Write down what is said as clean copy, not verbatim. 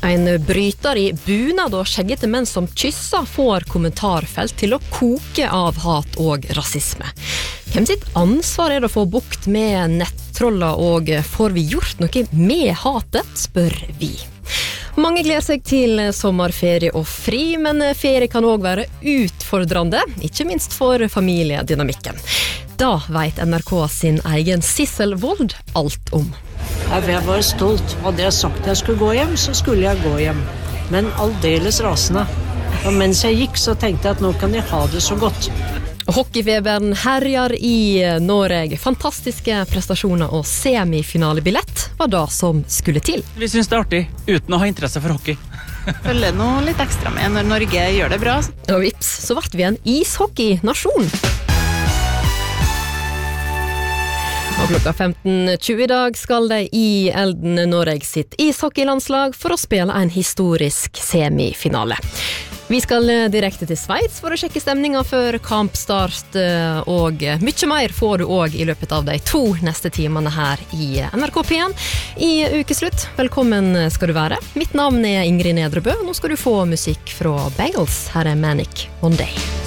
En bryter i bunad og skjeggete menn som kysser får kommentarfelt til å koke av hat og rasisme. Hvem sitt ansvar det å få bukt med nettroller, og får vi gjort noe med hatet, spør vi. Mange gleder seg til sommerferie og fri, men ferie kan også være utfordrende, ikke minst for familiedynamikken. Da vet NRK sin egen Sissel Wold alt om. Jeg var stolt. Hadde jeg sagt jeg skulle gå hjem, så skulle jeg gå hjem. Men aldeles rasende. Og mens jeg gikk, så tenkte jeg at nå kan jeg ha det så godt. Hockeyfeberen herjar i Norge. Fantastiske prestasjoner og semifinalebillett var det som skulle til. Vi synes det artig, uten å ha interesse for hockey. Følger noe litt ekstra med når Norge gjør det bra. Og vips, så ble vi en ishockeynasjon. Og klokka 15.20 i dag skal de i elden Norge sitt ishockeylandslag for å spille en historisk semifinale. Vi skal direkte til Sveits for å sjekke stemningen før kampstart, og mye mer får du også i løpet av de 2 neste timene her i NRK P1 i ukeslutt. Velkommen skal du være. Mitt navn er Ingrid Nedrebø, og nå skal du få musikk fra Bagels. Her er Manic Monday.